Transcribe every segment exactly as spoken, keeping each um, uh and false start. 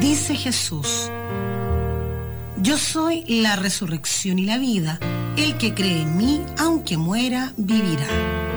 Dice Jesús: yo soy la resurrección y la vida. El que cree en mí, aunque muera, vivirá.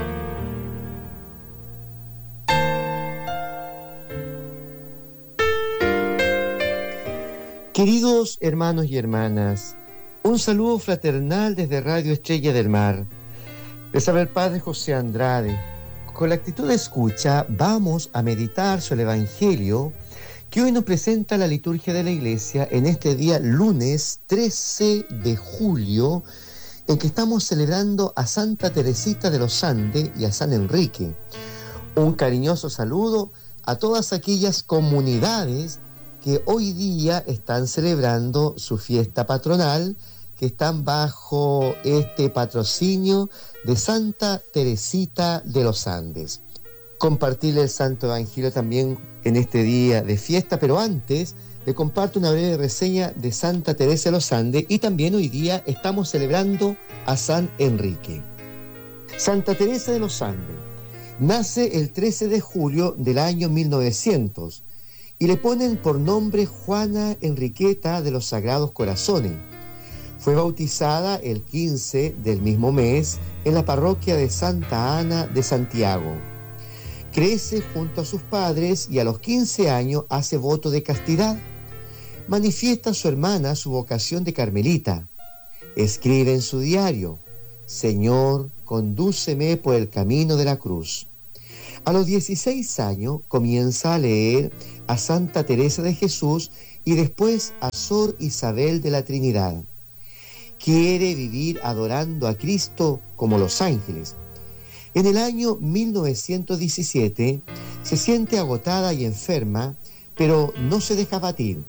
Queridos hermanos y hermanas, un saludo fraternal desde Radio Estrella del Mar. Les habla el Padre José Andrade. Con la actitud de escucha vamos a meditar sobre el Evangelio que hoy nos presenta la liturgia de la Iglesia en este día lunes trece de julio, en que estamos celebrando a Santa Teresita de los Andes y a San Enrique. Un cariñoso saludo a todas aquellas comunidades que hoy día están celebrando su fiesta patronal, que están bajo este patrocinio de Santa Teresita de los Andes. Compartir el Santo Evangelio también en este día de fiesta, pero antes le comparto una breve reseña de Santa Teresa de los Andes, y también hoy día estamos celebrando a San Enrique. Santa Teresa de los Andes nace el trece de julio del año mil novecientos y le ponen por nombre Juana Enriqueta de los Sagrados Corazones. Fue bautizada el quince del mismo mes en la parroquia de Santa Ana de Santiago. Crece junto a sus padres y a los quince años hace voto de castidad. Manifiesta a su hermana su vocación de carmelita. Escribe en su diario: Señor, condúceme por el camino de la cruz. A los dieciséis años comienza a leer a Santa Teresa de Jesús y después a Sor Isabel de la Trinidad. Quiere vivir adorando a Cristo como los ángeles. En el año mil novecientos diecisiete se siente agotada y enferma, pero no se deja abatir.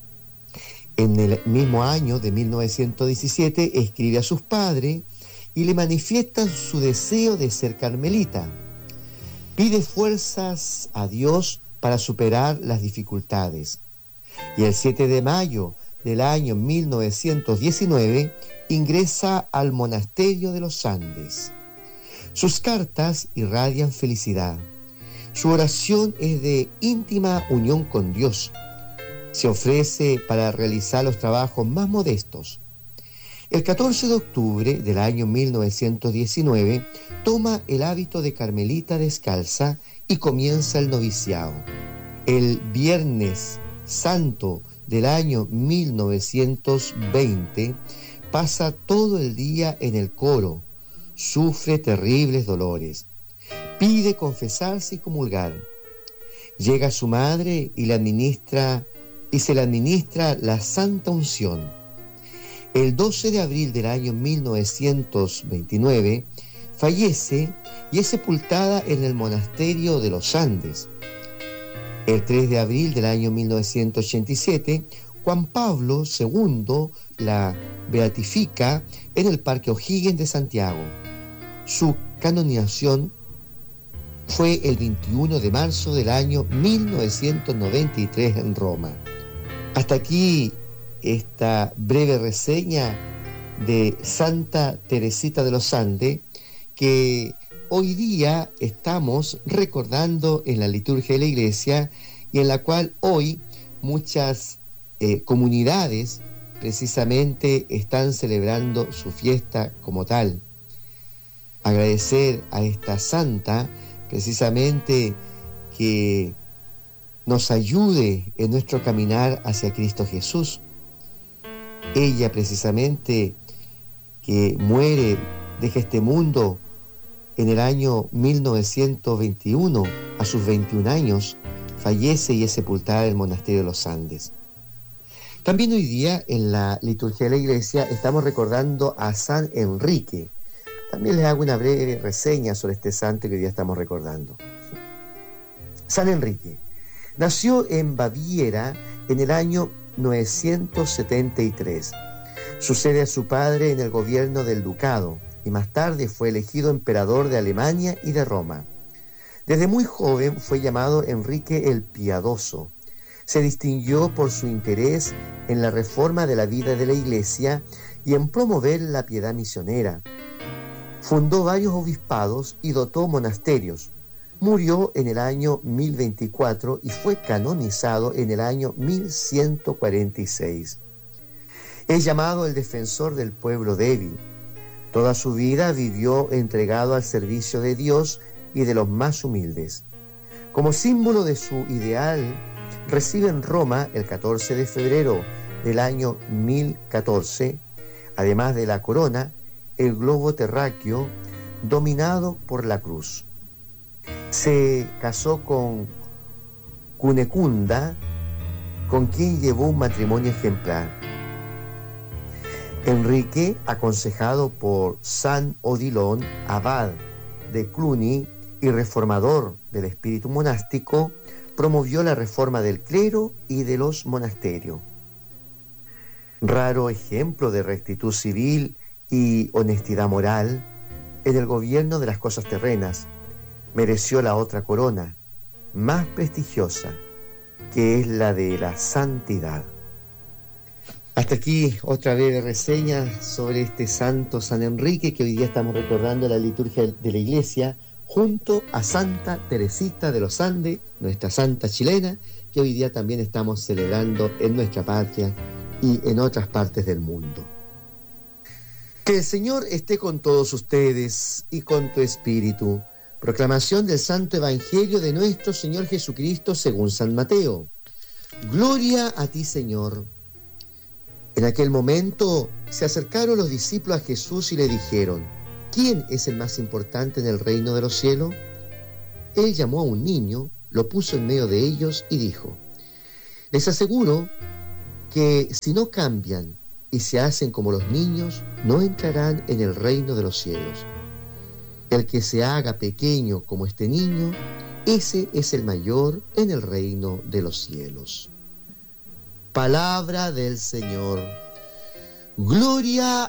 En el mismo año de mil novecientos diecisiete escribe a sus padres y le manifiesta su deseo de ser carmelita. Pide fuerzas a Dios para superar las dificultades. Y el siete de mayo del año mil novecientos diecinueve ingresa al monasterio de los Andes. Sus cartas irradian felicidad. Su oración es de íntima unión con Dios. Se ofrece para realizar los trabajos más modestos. El catorce de octubre del año mil novecientos diecinueve toma el hábito de carmelita descalza y comienza el noviciado. El Viernes Santo del año mil novecientos veinte pasa todo el día en el coro. Sufre terribles dolores. Pide confesarse y comulgar. Llega su madre y, le administra, y se le administra la Santa Unción. El doce de abril del año mil novecientos veintinueve fallece y es sepultada en el monasterio de los Andes. El tres de abril del año mil novecientos ochenta y siete, Juan Pablo segundo la beatifica en el Parque O'Higgins de Santiago. Su canonización fue el veintiuno de marzo del año mil novecientos noventa y tres en Roma. Hasta aquí esta breve reseña de Santa Teresita de los Andes, que hoy día estamos recordando en la liturgia de la Iglesia y en la cual hoy muchas eh, comunidades precisamente están celebrando su fiesta como tal. Agradecer a esta santa precisamente que nos ayude en nuestro caminar hacia Cristo Jesús. Ella precisamente que muere, deja este mundo en el año mil novecientos veintiuno, a sus veintiún años, fallece y es sepultada en el monasterio de los Andes. También hoy día en la liturgia de la Iglesia estamos recordando a San Enrique. También les hago una breve reseña sobre este santo que hoy día estamos recordando. San Enrique nació en Baviera en el año novecientos setenta y tres. Sucede a su padre en el gobierno del ducado y más tarde fue elegido emperador de Alemania y de Roma. Desde muy joven fue llamado Enrique el Piadoso. Se distinguió por su interés en la reforma de la vida de la Iglesia y en promover la piedad misionera. Fundó varios obispados y dotó monasterios. Murió en el año mil veinticuatro y fue canonizado en el año mil ciento cuarenta y seis. Es llamado el defensor del pueblo débil. Toda su vida vivió entregado al servicio de Dios y de los más humildes. Como símbolo de su ideal, recibe en Roma el catorce de febrero del año mil catorce, además de la corona, el globo terráqueo dominado por la cruz. Se casó con Cunecunda, con quien llevó un matrimonio ejemplar. Enrique, aconsejado por San Odilon, abad de Cluny y reformador del espíritu monástico, promovió la reforma del clero y de los monasterios. Raro ejemplo de rectitud civil y honestidad moral, en el gobierno de las cosas terrenas, mereció la otra corona, más prestigiosa, que es la de la santidad. Hasta aquí otra breve reseña sobre este santo San Enrique, que hoy día estamos recordando en la liturgia de la Iglesia, junto a Santa Teresita de los Andes, nuestra santa chilena, que hoy día también estamos celebrando en nuestra patria y en otras partes del mundo. Que el Señor esté con todos ustedes y con tu espíritu. Proclamación del Santo Evangelio de nuestro Señor Jesucristo según San Mateo. Gloria a ti, Señor. En aquel momento se acercaron los discípulos a Jesús y le dijeron: ¿quién es el más importante en el reino de los cielos? Él llamó a un niño, lo puso en medio de ellos y dijo: les aseguro que si no cambian y se hacen como los niños, no entrarán en el reino de los cielos. El que se haga pequeño como este niño, ese es el mayor en el reino de los cielos. Palabra del Señor. Gloria